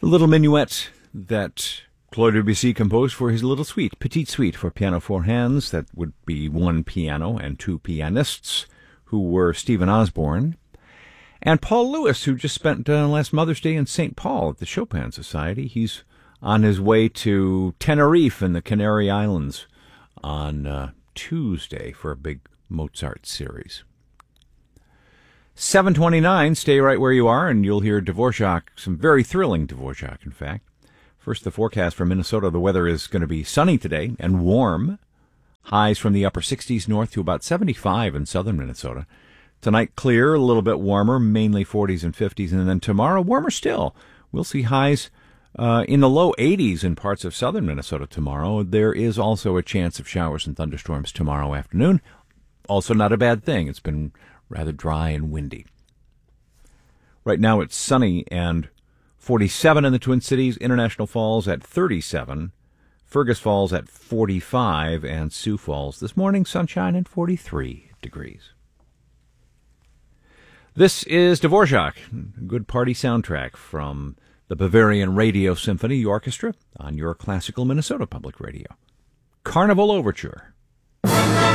The little minuet that Claude Debussy composed for his little suite, Petite Suite for piano four hands, that would be one piano and two pianists, who were Stephen Osborne and Paul Lewis, who just spent last Mother's Day in St. Paul at the Chopin Society. He's on his way to Tenerife in the Canary Islands on Tuesday for a big Mozart series. 7:29, stay right where you are, and you'll hear Dvorak, some very thrilling Dvorak, in fact. First, the forecast for Minnesota. The weather is going to be sunny today and warm. Highs from the upper 60s north to about 75 in southern Minnesota. Tonight, clear, a little bit warmer, mainly 40s and 50s. And then tomorrow, warmer still. We'll see highs in the low 80s in parts of southern Minnesota tomorrow. There is also a chance of showers and thunderstorms tomorrow afternoon. Also not a bad thing. It's been rather dry and windy. Right now it's sunny and 47 in the Twin Cities, International Falls at 37, Fergus Falls at 45, and Sioux Falls this morning, sunshine and 43 degrees. This is Dvorak, a good party soundtrack from the Bavarian Radio Symphony Orchestra on your classical Minnesota Public Radio. Carnival Overture.